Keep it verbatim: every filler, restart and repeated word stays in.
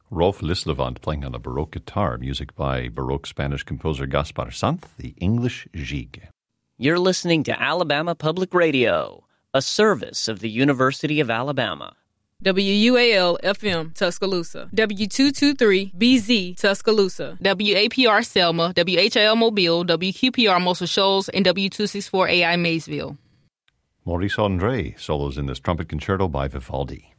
Rolf Lislevant playing on a Baroque guitar, music by Baroque Spanish composer Gaspar Sant, the English Gigue. You're listening to Alabama Public Radio, a service of the University of Alabama. W U A L F M Tuscaloosa, W two twenty-three B Z Tuscaloosa, W A P R Selma, W H I L Mobile, W Q P R Muscle Shoals, and W two sixty-four A I Maysville. Maurice Andre solos in this trumpet concerto by Vivaldi.